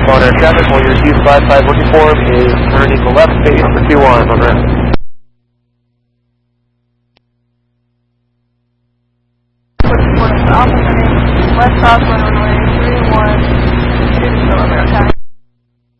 On air traffic, while your Q55 working form is turn equal left, base for Q1 on ramp.